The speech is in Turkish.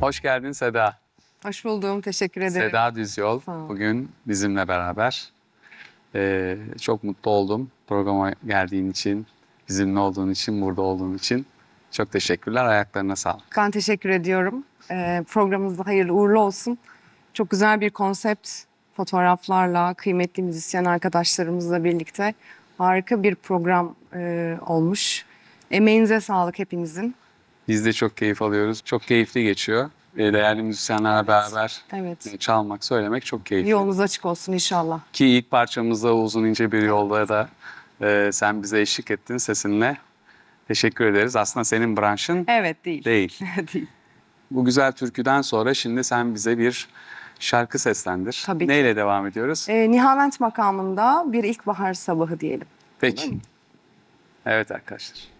Hoş geldin Seda. Hoş buldum, teşekkür ederim. Seda Düzyol Sağ ol. bugün bizimle beraber. Çok mutlu oldum programa geldiğin için, bizimle olduğun için, burada olduğun için. Çok teşekkürler, ayaklarına sağlık. Ben teşekkür ediyorum. Programımız da hayırlı uğurlu olsun. Çok güzel bir konsept, fotoğraflarla, kıymetli müzisyen arkadaşlarımızla birlikte harika bir program olmuş. Emeğinize sağlık hepinizin. Biz de çok keyif alıyoruz, çok keyifli geçiyor. Değerli müzisyenlerle beraber Evet. çalmak, söylemek çok keyifli. Yolunuz açık olsun inşallah. Ki ilk parçamızda uzun ince bir yolda da sen bize eşlik ettin sesinle. Teşekkür ederiz. Aslında senin branşın Evet, değil. değil. Değil. Bu güzel türküden sonra şimdi sen bize bir şarkı seslendir. Tabii ki. Neyle devam ediyoruz? Nihavent makamında bir ilkbahar sabahı diyelim. Peki. Evet arkadaşlar.